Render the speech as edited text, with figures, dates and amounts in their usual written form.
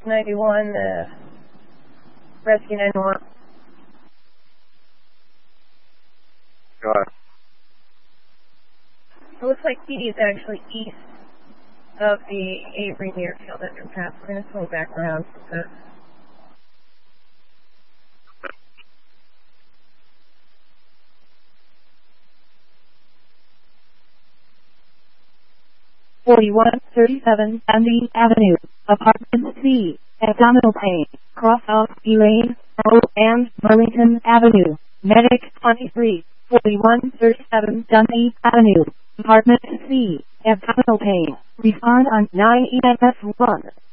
91, Rescue 911. Go ahead. It looks like PD is actually east of the Avery Deerfield underpass. We're going to swing back around. So. Dundee Avenue, Apartment C, abdominal pain, cross off Elaine, O, and Burlington Avenue, Medic 234137 Dundee Avenue, Apartment C, abdominal pain, respond on 9 EMS 1.